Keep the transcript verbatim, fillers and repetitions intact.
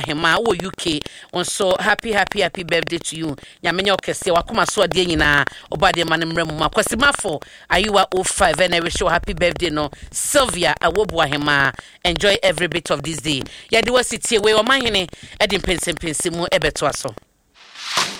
Hema wo U K. So happy happy happy birthday to you. Nyamenya okese wakoma so ade nyina obade manemremu makwasimafo ayiwa oh five and I wish you happy birthday no Sylvia Awobua Hema. Enjoy every bit of this day. Yadi wasiti we o mahene edi pensem pensemu ebeto aso.